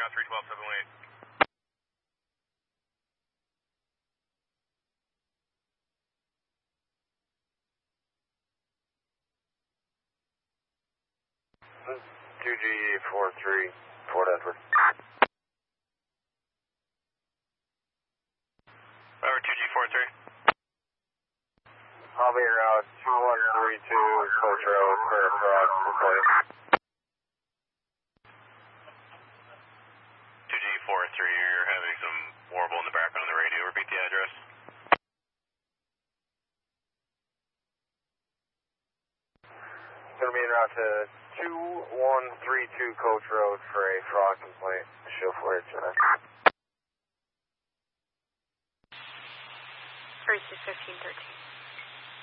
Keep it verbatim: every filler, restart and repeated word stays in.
ground three twelve seven one eight. two G four three, Fort Edward. Over two G four three. I'll be around two one three two, Coach Road, for a frog, complaint. two G four three, you're having some warble in the background on the radio. Repeat the address. Gonna be en route to two one three two Coach Road for a fraud complaint. Show footage of that. Three six fifteen thirteen.